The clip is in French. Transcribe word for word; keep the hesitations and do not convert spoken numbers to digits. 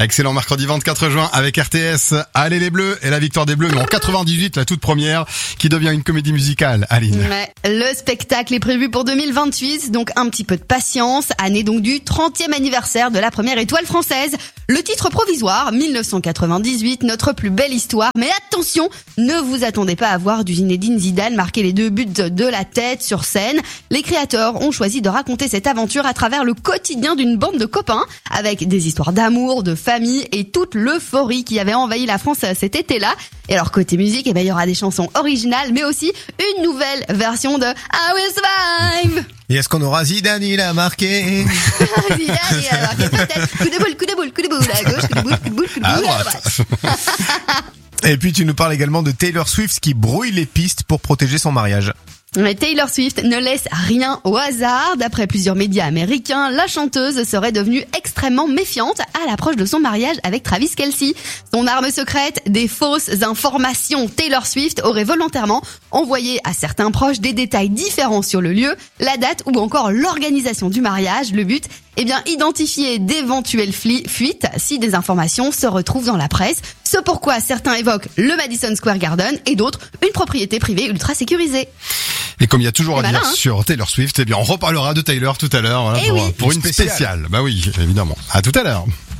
Excellent mercredi vingt-quatre juin avec R T S. Allez les Bleus et la victoire des Bleus, mais en quatre-vingt-dix-huit, la toute première, qui devient une comédie musicale. Aline. Ouais, le spectacle est prévu pour deux mille vingt-huit, donc un petit peu de patience. Année donc du trentième anniversaire de la première étoile française. Le titre provisoire, mille neuf cent quatre-vingt-dix-huit, notre plus belle histoire. Mais attention, ne vous attendez pas à voir du Zinedine Zidane marquer les deux buts de la tête sur scène. Les créateurs ont choisi de raconter cette aventure à travers le quotidien d'une bande de copains, avec des histoires d'amour, de famille et toute l'euphorie qui avait envahi la France cet été-là. Et alors côté musique, eh ben, il y aura des chansons originales, mais aussi une nouvelle version de I Will Survive. Et est-ce qu'on aura Zidane, il a marqué? Zidane, il a marqué peut-être. Coup de boule, coup de boule, coup de boule à gauche, coup de boule, coup de boule, coup de boule À à droite. droite. Et puis tu nous parles également de Taylor Swift qui brouille les pistes pour protéger son mariage. Mais Taylor Swift ne laisse rien au hasard. D'après plusieurs médias américains, la chanteuse serait devenue extrêmement méfiante à l'approche de son mariage avec Travis Kelce. Son arme secrète, des fausses informations. Taylor Swift aurait volontairement envoyé à certains proches des détails différents sur le lieu, la date ou encore l'organisation du mariage. Le but, eh bien, identifier d'éventuelles fli- fuites si des informations se retrouvent dans la presse. Ce pourquoi certains évoquent le Madison Square Garden et d'autres une propriété privée ultra sécurisée. Et comme il y a toujours à Malin, dire hein. sur Taylor Swift, eh bien, on reparlera de Taylor tout à l'heure, voilà, Eh pour, oui. pour une Spéciale. spéciale. Bah oui, évidemment. À tout à l'heure.